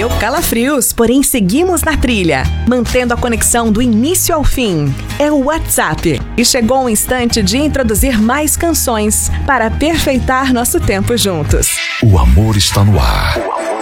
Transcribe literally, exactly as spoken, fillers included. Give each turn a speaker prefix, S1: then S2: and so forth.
S1: Deu calafrios, porém seguimos na trilha, mantendo a conexão do início ao fim. É o WhatsApp. E chegou o instante de introduzir mais canções para perfeitar nosso tempo juntos.
S2: O amor está no ar.